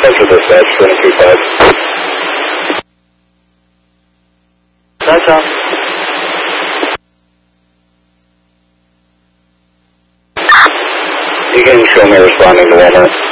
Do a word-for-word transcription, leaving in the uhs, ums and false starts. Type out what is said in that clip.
Central Dispatch, seven three five. That's all. You can show me responding to Walmart.